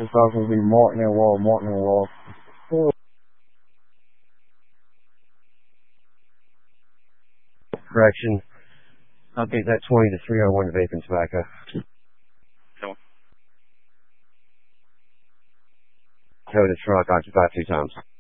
It's also going to be Martin and Wall. Correction. Update that 20 to 301 to vape and tobacco. Tow the truck, occupied 2 times.